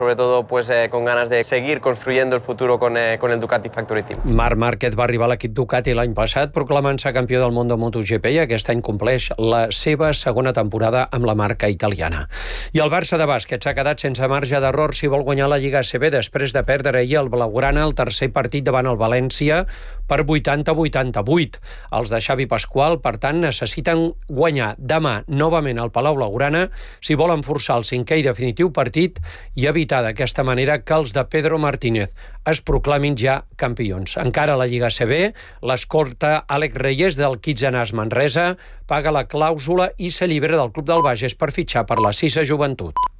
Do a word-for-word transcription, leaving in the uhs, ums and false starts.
sobre todo pues, eh, con ganas de seguir construyendo el futuro con, eh, con el Ducati Factory Team. Marc Márquez va arribar a l'equip Ducati l'any passat proclamant-se campió del món de MotoGP i aquest any compleix la seva segona temporada amb la marca italiana. I el Barça de bàsquet s'ha quedat sense marge d'error si vol guanyar la Lliga A C B després de perdre ahir el Blaugrana el tercer partit davant el València per vuitanta a vuitanta-vuit. Els de Xavi Pasqual, per tant, necessiten guanyar demà novament al Palau Blaugrana si volen forçar el cinquè i definitiu partit i evitar d'aquesta manera que els de Pedro Martínez es proclamin ja campions. Encara a la Lliga A C B, l'escorta Àlex Reyes del Kitzenàs Manresa paga la clàusula i s'allibera del club del Bages per fitxar per la Sisa Joventut.